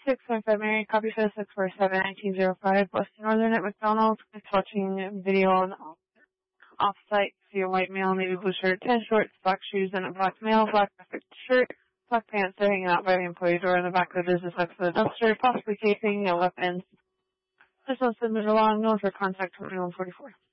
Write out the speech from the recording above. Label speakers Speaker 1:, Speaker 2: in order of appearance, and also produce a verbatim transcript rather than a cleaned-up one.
Speaker 1: six point five Mary, copy for six four seven nineteen oh five, West Northern at McDonald's. It's watching video on off-site. See a white male, navy blue shirt, tan shorts, black shoes, and a black male, black graphic shirt, black pants. They're hanging out by the employee door in the back of the business next to the dumpster, possibly casing a weapon. This one's submitted along. No for contact twenty-one forty-four.